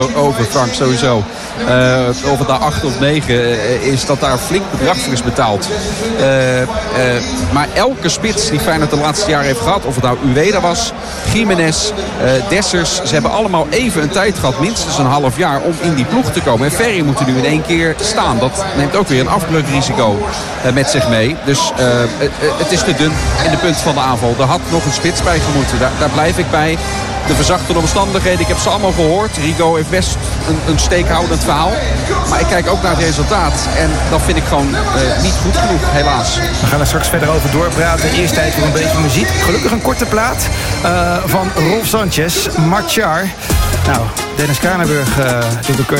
over, Frank, sowieso. Of het daar 8 of 9 is, dat daar een flink bedrag voor is betaald. Maar elke spits die Feyenoord de laatste jaren heeft gehad, of het nou Ueda was, Gimenez, Dessers, ze hebben allemaal even een tijd gehad, minstens een half jaar, om in die ploeg te komen. En Ferry moet er nu in 1 keer staan. Dat neemt ook weer een afbreukrisico met zich mee. Dus het is te dun in de punt van de aanval. Er had nog een spits bij gemoeten. Daar blijf ik bij. De verzachte omstandigheden, ik heb ze allemaal gehoord. Rigo heeft best een steekhoudend verhaal. Maar ik kijk ook naar het resultaat. En dat vind ik gewoon niet goed genoeg, helaas. We gaan er straks verder over doorpraten. Eerst tijd voor een beetje muziek. Gelukkig een korte plaat van Rolf Sanchez, Machar. Nou, Dennis Kranenburg doet de